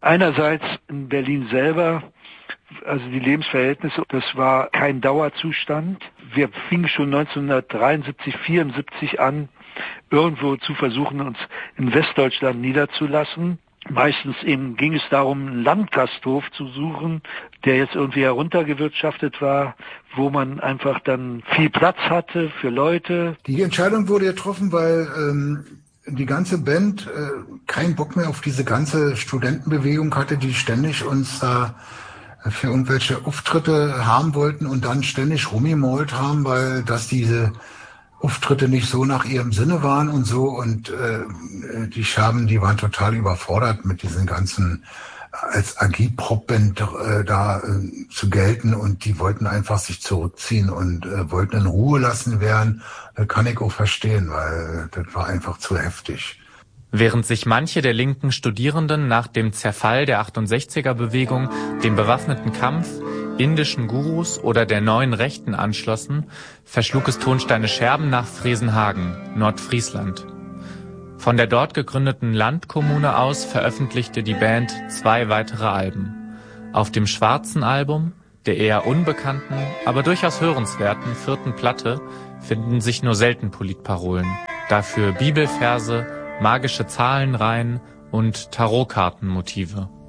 Einerseits in Berlin selber, also die Lebensverhältnisse, das war kein Dauerzustand. Wir fingen schon 1973, 74 an, irgendwo zu versuchen, uns in Westdeutschland niederzulassen. Meistens eben ging es darum, einen Landgasthof zu suchen, der jetzt irgendwie heruntergewirtschaftet war, wo man einfach dann viel Platz hatte für Leute. Die Entscheidung wurde getroffen, weil die ganze Band keinen Bock mehr auf diese ganze Studentenbewegung hatte, die ständig uns da für irgendwelche Auftritte haben wollten und dann ständig rumgemalt haben, weil dass diese Auftritte nicht so nach ihrem Sinne waren und so, und die Scherben, die waren total überfordert mit diesen ganzen als Agitprop-Band zu gelten, und die wollten einfach sich zurückziehen und wollten in Ruhe lassen werden. Das kann ich auch verstehen, weil das war einfach zu heftig. Während sich manche der linken Studierenden nach dem Zerfall der 68er-Bewegung dem bewaffneten Kampf, indischen Gurus oder der neuen Rechten anschlossen, verschlug es Tonsteine Scherben nach Fresenhagen, Nordfriesland. Von der dort gegründeten Landkommune aus veröffentlichte die Band 2 weitere Alben. Auf dem schwarzen Album, der eher unbekannten, aber durchaus hörenswerten 4. Platte, finden sich nur selten Politparolen. Dafür Bibelverse, magische Zahlenreihen und Tarotkartenmotive.